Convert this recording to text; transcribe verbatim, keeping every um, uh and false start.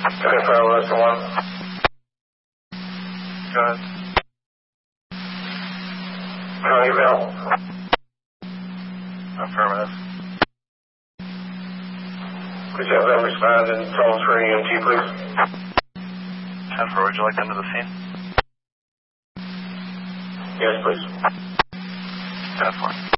Okay, fire list one. Go ahead. County Bill. Affirmative. Please have them respond and tell us for E M T, please. ten four, would you like them to the scene? Yes, please. ten four.